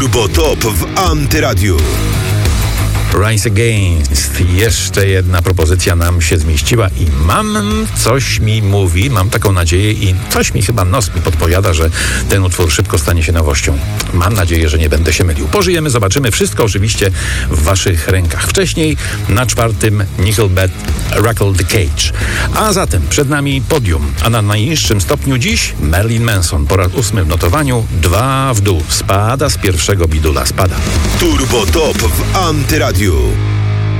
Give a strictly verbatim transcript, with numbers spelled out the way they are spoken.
Turbo Top w Antyradiu. Rise Against. Jeszcze jedna propozycja nam się zmieściła i mam, coś mi mówi, mam taką nadzieję i coś mi chyba nos mi podpowiada, że ten utwór szybko stanie się nowością. Mam nadzieję, że nie będę się mylił. Pożyjemy, zobaczymy. Wszystko oczywiście w waszych rękach. Wcześniej na czwartym Nickelback Rattle the Cage. A zatem przed nami podium, a na najniższym stopniu dziś Marilyn Manson. Po raz ósmy w notowaniu, dwa w dół. Spada z pierwszego bidula, spada. Turbo Top w Antyradiu.